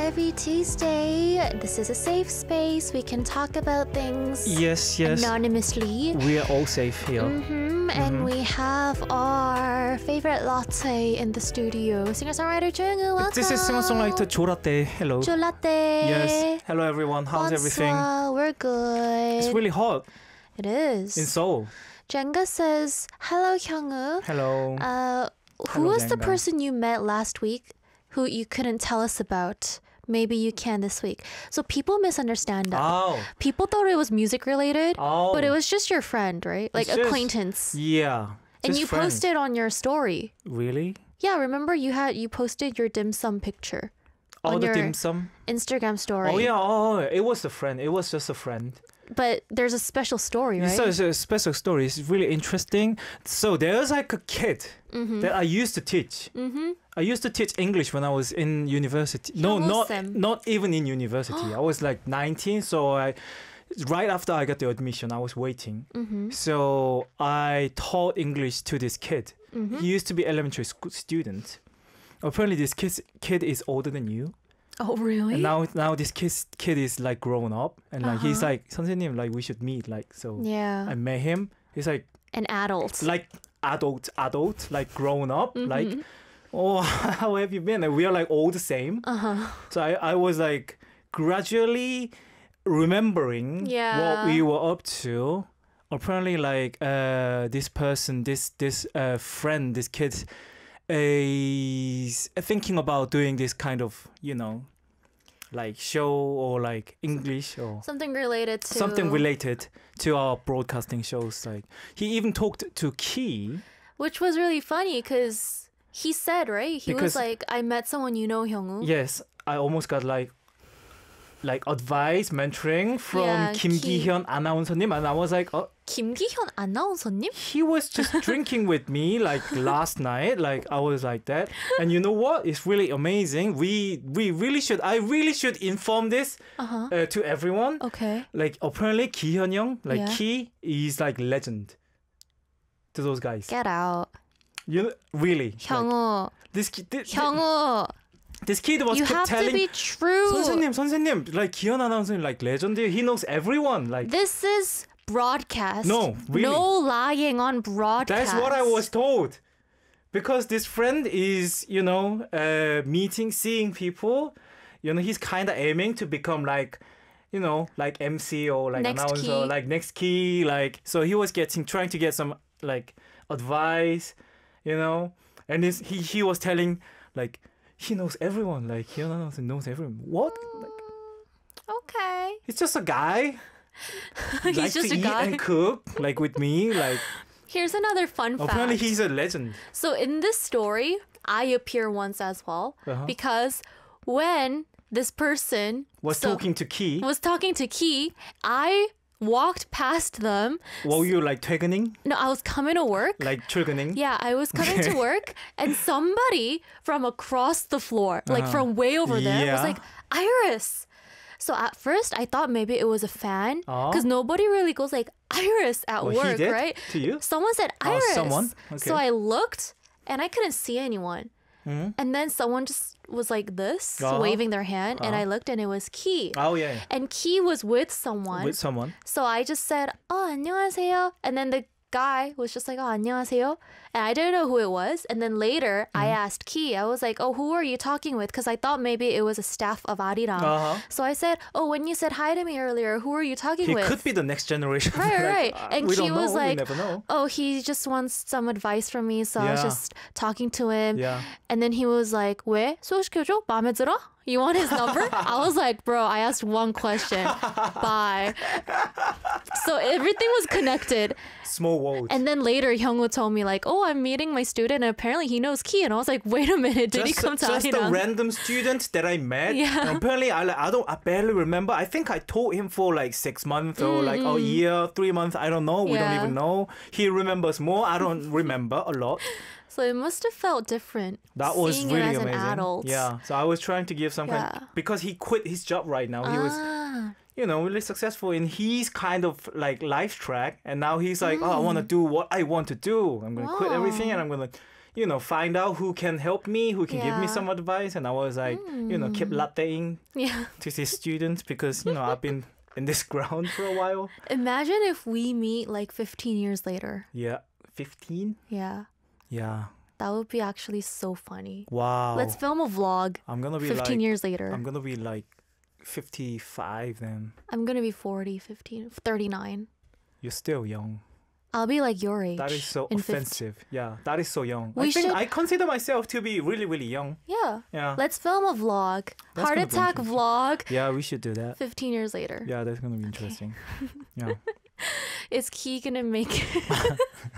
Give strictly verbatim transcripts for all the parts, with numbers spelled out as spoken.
every Tuesday. This is a safe space. We can talk about things Yes, yes. anonymously. We are all safe here. Mm-hmm. And we have our favorite latte in the studio. Singer-songwriter Jungwoo, welcome. This is singer-songwriter Jolatte. Hello. Jolatte. Yes. Hello, everyone. How's Bonsoir. everything? We're good. It's really hot It is. in Seoul. Jenga says, hello, Hyungwoo. Hello. Uh, who Hello, was the Jenga. person you met last week who you couldn't tell us about? Maybe you can this week. So people misunderstand that. Oh. People thought it was music related, Oh. but it was just your friend, right? Like It's just- acquaintance. Yeah. And Just you friends. posted on your story. Really? Yeah, remember you had you posted your dim sum picture Oh, on the your dim sum? Instagram story. Oh, yeah. Oh, it was a friend. It was just a friend. But there's a special story, right? So it's a special story. It's really interesting. So there's like a kid Mm-hmm. that I used to teach. Mm-hmm. I used to teach English when I was in university. No, not Hyungwoo-쌤. not even in university. I was like nineteen, so I right after I got the admission, I was waiting. Mm-hmm. So I taught English to this kid. Mm-hmm. He used to be elementary school student. Apparently, this kid kid is older than you. Oh, really? And now now this kid kid is like grown up, and like he's Uh-huh. like 선생님, like we should meet. Like so, Yeah. I met him. He's like An adult. like adult adult like grown up Mhm. like. Oh, how have you been? And we are like all the same. Uh-huh. So I, I was like gradually remembering Yeah. what we were up to. Apparently, like uh, this person, this this uh, friend, this kid is thinking about doing this kind of, you know, like show or like English or Something related to something related to our broadcasting shows. Like he even talked to Key. Which was really funny because he said, right? He was Because- like, I met someone you know, Hyungwoo. Yes, I almost got like like advice, mentoring from Yeah, Kim Ki- Gi-hyun 아나운서님, and I was like, oh, 김기현 아나운서님? he was just drinking with me like last night. Like I was like that, and you know what? It's really amazing. We we really should. I really should inform this Uh-huh. uh, to everyone. Okay. Like apparently Ki-hyun young, like Yeah. Ki is like legend to those guys. Get out. You know, really? Like, Hyungwoo. this kid, this, Hyungwoo. this kid was You kept have to telling. be true. 선생님, 선생님, like 기현 아나운서, like legend. He knows everyone. Like This is broadcast. No, really. No lying on broadcast. that's what I was told. Because this friend is, you know, uh, meeting, seeing people. You know, he's kind of aiming to become like, you know, like M C or like Next announcer, key. like next key. Like so, he was getting trying to get some like advice, you know, and this, he he was telling like he knows everyone. Like 기현 아나운서 knows everyone. What? Like, Okay. he's just a guy. He's likes just to a eat guy. and cook like with me. Like Here's another fun fact. apparently he's a legend. So in this story, I appear once as well Uh-huh. because when this person Was so- talking to Key. was talking to Key, I walked past them. Were you like 퇴근ing? No, I was coming to work. Like 출근ing? Yeah, I was coming to Okay. work and somebody from across the floor, like Uh-huh. from way over there, was Yeah. like, Iris. So at first I thought maybe it was a fan Oh. because nobody really goes like Iris at Well, he work, did right? to you? Someone said Oh, Iris. someone? So Okay. I looked and I couldn't see anyone. Mhm. And then someone just was like this, Uh-huh. waving their hand, and I Uh-huh. looked and it was Key. Oh yeah. And Key was with someone. With someone. So I just said, "Oh, 안녕하세요." And then the guy was just like, "Oh, 안녕하세요." And I didn't know who it was. And then later, I Mm-hmm. asked Key. I was like, "Oh, who are you talking with?" Because I thought maybe it was a staff of Arirang. Uh-huh. So I said, "Oh, when you said hi to me earlier, who are you talking He with?" could be the next generation. Right, Like, right. uh, And we he don't was know. like, we never know. "Oh, he just wants some advice from me." So I was Yeah. just talking to him. Yeah. And then he was like, 왜? 소개시켜줘? 마음에 들어? You want his number? I was like, bro, I asked one question. Bye. So everything was connected. Small world. And then later, Hyungwoo told me like, oh, I'm meeting my student and apparently he knows Key. And I was like, wait a minute, did he just, come to just a Arirang? random student that I met. Yeah. And apparently, I like, I don't I barely remember. I think I taught him for like six months or like a year, three months. I don't know. We don't Yeah. even know. He remembers more. I don't remember a lot. So it must have felt different. That was seeing really it as amazing. an adult. Yeah. So I was trying to give some Yeah. kind because he quit his job right now. He was Ah. you know, really successful in his kind of like life track. And now he's like, oh, I want to do what I want to do. I'm going to quit Wow. everything and I'm going to, you know, find out who can help me, who can give me Yeah. some advice. And I was like, you know, keep latteing Yeah. to these students because, you know, I've been in this ground for a while. Imagine if we meet like fifteen years later. Yeah. fifteen? Yeah. Yeah. That would be actually so funny. Wow. Let's film a vlog I'm going to be fifteen like, years later. I'm going to be like fifty-five then. I'm going to be forty, fifteen, thirty-nine. You're still young. I'll be like your age. That is so in fifteen. offensive. Yeah, that is so young. We I think should- I consider myself to be really, really young. Yeah. Yeah. Let's film a vlog. That's Heart gonna be attack interesting. vlog Yeah, we should do that. fifteen years later. Yeah, that's gonna be interesting. Yeah. Is Key going to make it?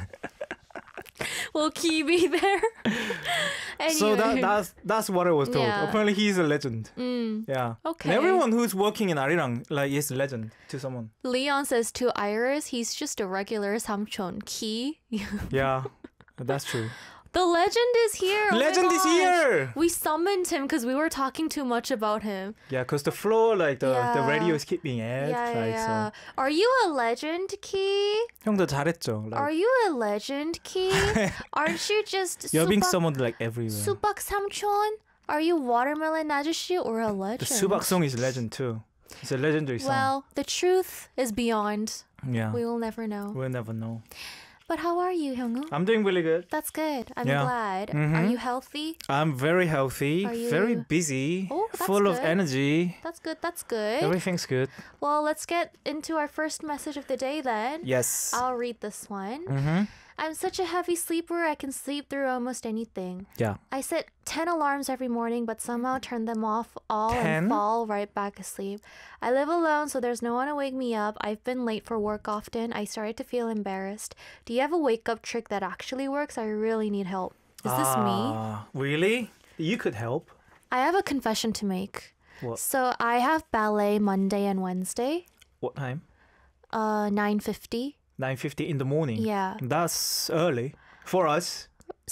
Will Key be there? Anyway. So that that's that's what I was told. Yeah. Apparently, he's a legend. Mm, Yeah. okay. And everyone who's working in Arirang like is a legend to someone. Leon says to Iris, he's just a regular samchon. Key. Yeah, that's true. The legend is here. Oh my Legend is gosh. here. We summoned him because we were talking too much about him. Yeah, cause the floor like the the Yeah. radio is keeping it. yeah, yeah, like, yeah. Are you a legend, Key? So. 형도 잘했죠. Like, Are you a legend, Key? Aren't you just you're being 수박, summoned like everywhere. 수박 삼촌? Are you watermelon 아저씨 or a legend? The 수박 song is legend too. It's a legendary song. Well, the truth is beyond. Yeah. We will never know. We'll never know. But how are you, Hyungwoo? I'm doing really good. That's good. I'm Yeah. glad. Mhm. Are you healthy? I'm very healthy, Are very you- busy, Oh, that's full of good. energy. That's good. That's good. Everything's good. Well, let's get into our first message of the day then. Yes. I'll read this one. Mm-hmm. I'm such a heavy sleeper, I can sleep through almost anything. Yeah. I set ten alarms every morning, but somehow turn them off all ten? and fall right back asleep. I live alone, so there's no one to wake me up. I've been late for work often. I started to feel embarrassed. Do you have a wake up trick that actually works? I really need help. Is this me? Ah, really? You could help. I have a confession to make. What? So I have ballet Monday and Wednesday, What time? uh, nine fifty. nine fifty in the morning. Yeah. That's early. For us,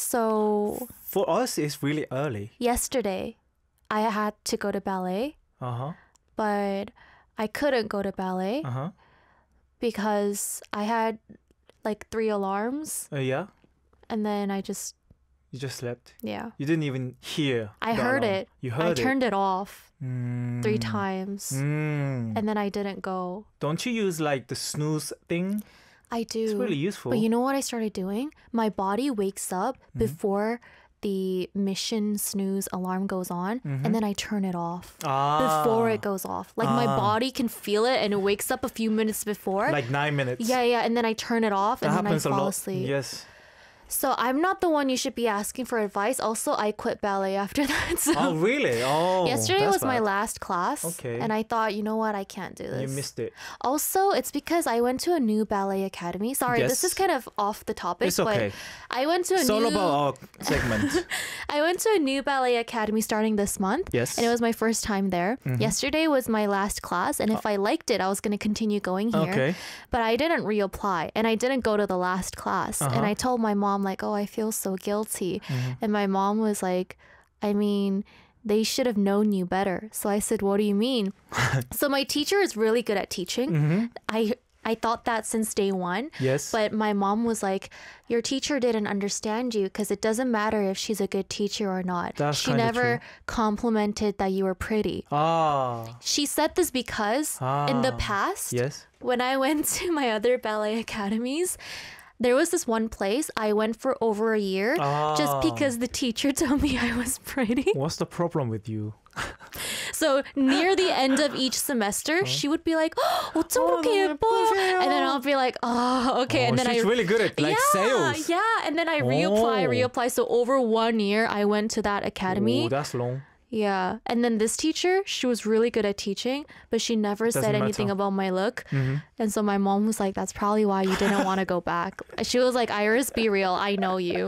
So for us, it's really early. yesterday, I had to go to ballet, Uh-huh. but I couldn't go to ballet Uh-huh. because I had like three alarms, Uh, yeah? and then I just, You just slept. yeah. You didn't even hear. I the heard alarm. it. You I heard it. turned it off Mm. three times, Mm. and then I didn't go. Don't you use like the snooze thing? I do. It's really useful. But you know what I started doing? My body wakes up Mm-hmm. before the mission snooze alarm goes on, Mm-hmm. and then I turn it off ah, before it goes off. Like my Ah. body can feel it, and it wakes up a few minutes before. like nine minutes. yeah, yeah, and then I turn it off, that and then I happens a fall lot. asleep. Yes. So I'm not the one you should be asking for advice. Also, I quit ballet after that. So Oh, really? Oh, yesterday that's was my bad. last class, Okay. and I thought, you know what, I can't do this. You missed it. Also, it's because I went to a new ballet academy. Sorry, this is Yes. kind of off the topic, It's okay. but I went to a It's all new about our segment. I went to a new ballet academy starting this month. Yes. And it was my first time there. Mm-hmm. Yesterday was my last class, and if I liked it, I was going to continue going here. Okay. But I didn't reapply, and I didn't go to the last class. And Uh-huh. I told my mom, like, oh, I feel so guilty. Mm-hmm. And my mom was like, I mean, they should have known you better. So I said, what do you mean? So my teacher is really good at teaching. Mm-hmm. I I thought that since day one. Yes. But my mom was like, your teacher didn't understand you because it doesn't matter if she's a good teacher or not. That's she kinda never complimented that you were pretty. ah. She said this because in the Ah. past, Yes. when I went to my other ballet academies, there was this one place I went for over a year just Ah. because the teacher told me I was pretty. What's the problem with you? So near the end of each semester, she would be like, "어쩜 그렇게 너무 예뻐?" 예쁘세요. And then I'll be like, "Oh, okay." oh, and then she's I really good at like yeah, sales. yeah. And then I reapply, Oh. reapply. So over one year, I went to that academy. Oh, that's long. Yeah. And then this teacher, she was really good at teaching, but she never said Doesn't anything matter. about my look. Mhm. And so my mom was like, that's probably why you didn't want to go back. She was like, Iris, be real. I know you.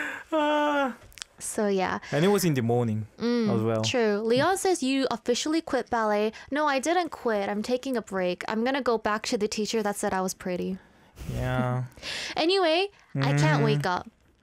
Ah. So yeah. And it was in the morning as well. True. Leon says you officially quit ballet. No, I didn't quit. I'm taking a break. I'm going to go back to the teacher that said I was pretty. Yeah. Anyway, I can't wake up.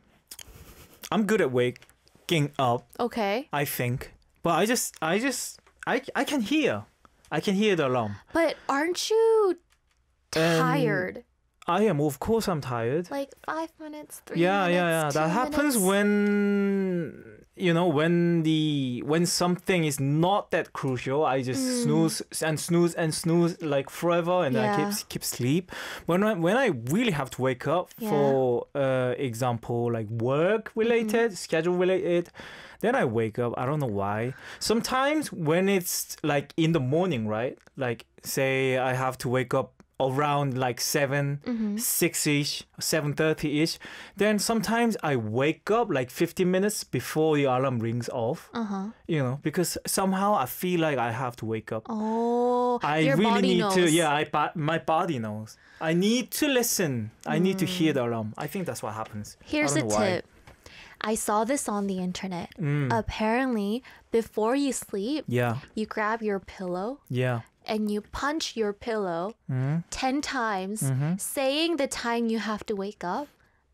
I'm good at waking up, Okay. I think. But I just, I just, I, I can hear. I can hear the alarm. But aren't you Um, tired? I am. Of course, I'm tired. Like five minutes, three yeah, minutes, yeah, yeah. two That happens minutes. when you know when the when something is not that crucial. I just Mm. snooze and snooze and snooze like forever, and then I Yeah. keep keep sleep. When I, when I really have to wake up Yeah. for uh, example like work related, Mm-hmm. schedule related. Then I wake up. I don't know why. Sometimes when it's like in the morning, right? Like say I have to wake up around like seven, Mhm. six ish, seven thirty ish. Then sometimes I wake up like fifteen minutes before the alarm rings off. Uh-huh. You know, because somehow I feel like I have to wake up. Oh, I your really body need knows. to. Yeah, I bo- my body knows. I need to listen. I need to hear Mm. the alarm. I think that's what happens. Here's I a don't know why. tip. I saw this on the internet. Mm. Apparently, before you sleep, Yeah, you grab your pillow yeah. and you punch your pillow Mm. ten times, Mhm. saying the time you have to wake up.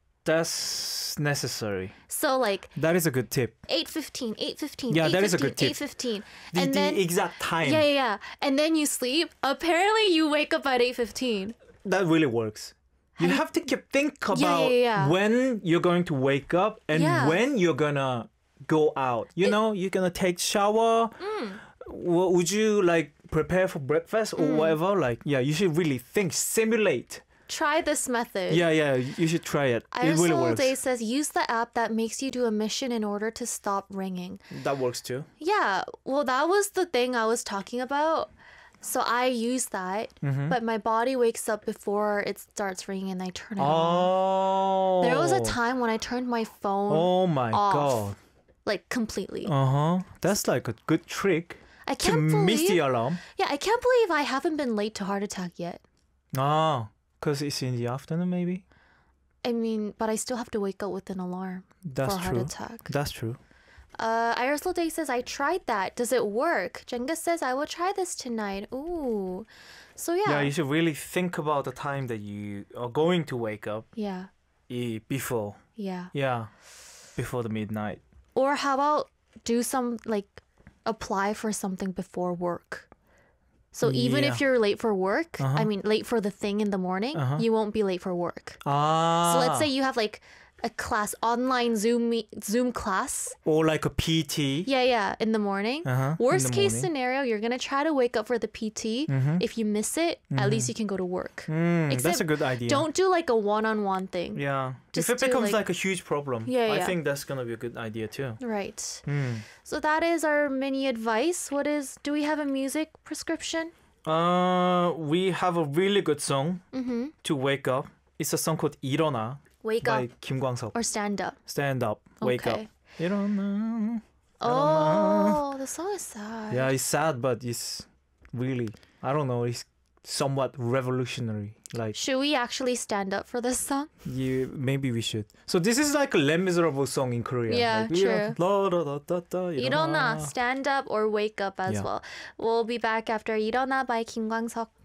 That's necessary. So like That is a good tip. eight fifteen, eight fifteen, Yeah, eight that is a fifteen, good tip. eight fifteen. The, And the then exact time. yeah, yeah, yeah. And then you sleep. Apparently you wake up at eight fifteen. That really works. You Have you- have to keep think Yeah, about yeah, yeah. when you're going to wake up and Yeah. when you're gonna go out. You know, you're gonna take shower. Mm. W- would you like prepare for breakfast or whatever? Like, yeah, you should really think, simulate. Try this method. Yeah, yeah, you should try it. It really Aerosol works. Day says use the app that makes you do a mission in order to stop ringing. That works too. Yeah, well, that was the thing I was talking about. So I use that, Mm-hmm. but my body wakes up before it starts ringing and I turn it off. Oh. There was a time when I turned my phone Oh my off. god. like completely. Uh huh. That's like a good trick I to can't miss the believe. alarm. Yeah, I can't believe I haven't been late to heart attack yet. Ah, because it's in the afternoon, maybe. I mean, but I still have to wake up with an alarm That's for a heart true. attack. That's true. Uh, Aerosol Day says, I tried that. Does it work? Jenga says, I will try this tonight. Ooh. So yeah. Yeah, you should really think about the time that you are going to wake up yeah. eh, before. Yeah. Yeah, before the midnight. Or how about do some, like, apply for something before work? So even Yeah. if you're late for work, I Uh-huh. mean, late for the thing in the morning, Uh-huh. you won't be late for work. Ah. So let's say you have, like, a class, online Zoom meet, Zoom class. or like a P T. Yeah, yeah, in the morning. Uh-huh. in Worst the case morning. scenario, you're going to try to wake up for the P T. Mhm. If you miss it, at least you can go to work. Mm, that's Except a good idea. Don't do like a one-on-one thing. Yeah. Just if it do, becomes like- like, a huge problem, Yeah, I yeah. think that's gonna be a good idea too. Right. Mm. So that is our mini advice. What is, do we have a music prescription? Uh, we have a really good song Mm-hmm. to wake up. It's a song called 일어나 Wake by up Kim Kwang-seok. or stand up. Stand up, wake Okay. up. 일어나. Oh, the song is sad. Yeah, it's sad, but it's really, I don't know, it's somewhat revolutionary. Like, Should we actually stand up for this song? you, maybe we should. So this is like a Les Miserables song in Korea. Yeah, like, true. 일어나, 일어나, stand up or wake up as Yeah. well. We'll be back after 일어나 by Kim Kwang-seok.